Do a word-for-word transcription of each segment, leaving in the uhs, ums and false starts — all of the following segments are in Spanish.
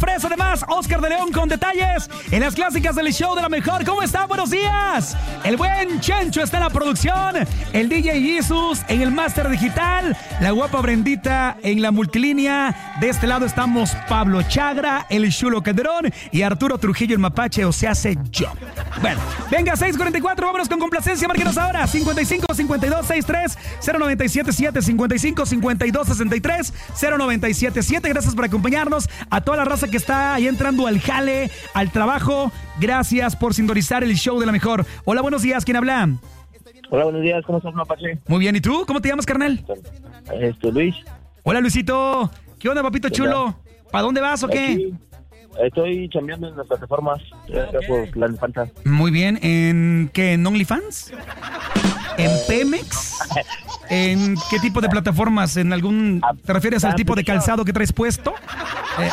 Fresa, además, Oscar de León con detalles en las clásicas del show de la mejor. ¿Cómo está? Buenos días. El buen Chencho está en la producción. El D J Jesus en el máster digital. La guapa Brendita en la multilínea. De este lado estamos Pablo Chagra, el Chulo Calderón y Arturo Trujillo, el mapache, o se hace yo. Bueno, venga, seis cuarenta y cuatro, vámonos con complacencia. Márquenos ahora, cincuenta y cinco, cincuenta y dos, sesenta y tres, cero noventa y siete siete, cincuenta y cinco, cincuenta y dos, sesenta y tres, cero noventa y siete siete. Gracias por acompañarnos. A toda la raza que está ahí entrando al jale, al trabajo, gracias por sintonizar el show de la mejor. Hola, buenos días, ¿quién habla? Hola, buenos días, ¿cómo estás, mapache? Muy bien, ¿y tú? ¿Cómo te llamas, carnal? Este, Luis. Hola, Luisito. ¿Qué onda, papito chulo? ¿Para dónde vas o qué? Aquí estoy chambeando en las plataformas, okay, por la infanta. Muy bien, ¿en qué? ¿En OnlyFans? ¿En Pemex? ¿En qué tipo de plataformas? ¿En algún... ¿Te refieres al tipo de calzado que traes puesto? Eh,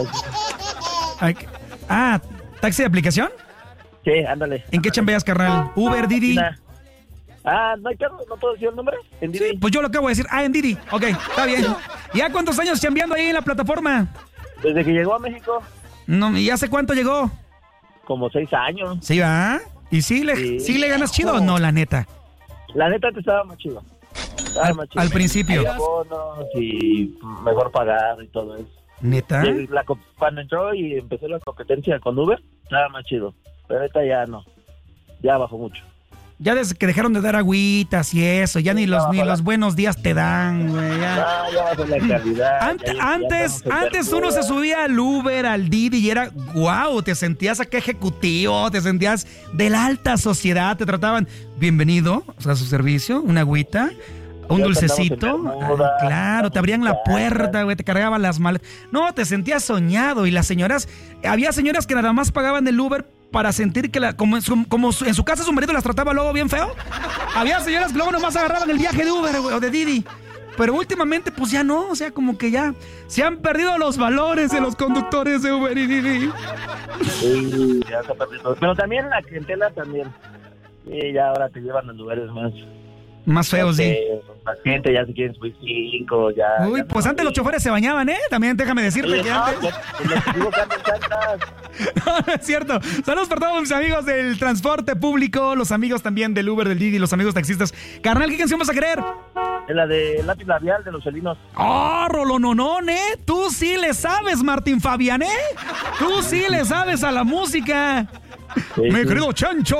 ah, ¿taxi de aplicación? Sí, ándale. ¿En qué chambeas, carnal? ¿Uber, Didi? Ah, ¿no hay carro? ¿No puedo decir el nombre? ¿En Didi? Sí, pues yo lo acabo de decir. Ah, en Didi. Ok, está bien. ¿Ya cuántos años chambeando ahí en la plataforma? Desde que llegó a México. No, ¿y hace cuánto llegó? Como seis años. ¿Sí va? ¿Y sí le, sí. ¿sí le ganas chido o no, la neta? La neta te estaba más chido. Estaba al, más chido. Al principio. Había bonos y mejor pagado y todo eso. ¿Neta? Y la, cuando entró y empezó la competencia con Uber, estaba más chido. Pero ahorita ya no. Ya bajó mucho. Ya desde que dejaron de dar agüitas y eso, ya sí, ni los ni los buenos días te dan, güey. Ya, no, ya bajó la calidad. Ant, ya, ya, antes, ya antes uno se subía al Uber, al Didi y era wow, te sentías acá ejecutivo, te sentías de la alta sociedad, te trataban bienvenido, o sea, a su servicio, una agüita, un dulcecito, ah, claro, te abrían la puerta, güey, te cargaban las maletas. No, te sentías soñado y las señoras, había señoras que nada más pagaban el Uber para sentir que la, como, en su, como en su casa su marido las trataba luego bien feo. Había señoras que luego nomás agarraban el viaje de Uber, güey, o de Didi. Pero últimamente pues ya no, o sea, como que ya se han perdido los valores de los conductores de Uber y Didi. Sí, ya se ha perdido. Pero también la clientela también. Sí, ya ahora te llevan a lugares más... Más feos, sí. La gente ya se quieren subir cinco, ya... Uy, ya pues no, antes los choferes se bañaban, ¿eh? También déjame decirte sí, que no, antes... Les digo que andan chantas. No, no es cierto. Saludos para todos mis amigos del transporte público, los amigos también del Uber, del Didi, los amigos taxistas. Carnal, ¿qué canción vas a querer? Es la de Lápiz Labial de los Felinos. ¡Oh, rolononón, eh! Tú sí le sabes, Martín Fabián, ¿eh? Tú sí le sabes a la música. Sí, Mi sí. querido Chancho.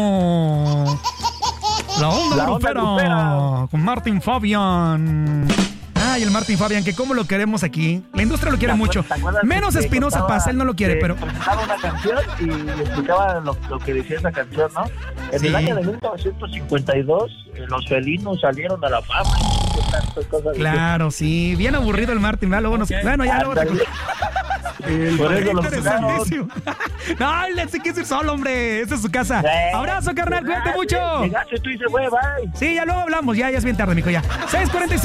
La onda la grupera, onda grupera con Martín Fabian. Ay, el Martín Fabian, que cómo lo queremos aquí. La industria lo quiere mucho. Menos Espinosa Paz, él no lo quiere, pero... presentaba una canción y explicaba lo, lo que decía esa canción, ¿no? En sí. el año de mil novecientos cincuenta y dos, los felinos salieron a la fama. Y cosas claro, de... sí. Bien aburrido el Martín, ¿verdad? Luego nos... Okay. Bueno, ya luego... El Por eso interesantísimo. No, él se quiso ir solo, hombre. Esta es su casa. Eh, Abrazo, carnal. Cuídate mucho. Llegaste tú y se fue, bye. Sí, ya luego hablamos. Ya, ya es bien tarde, mijo, ya. seis cuarenta y cinco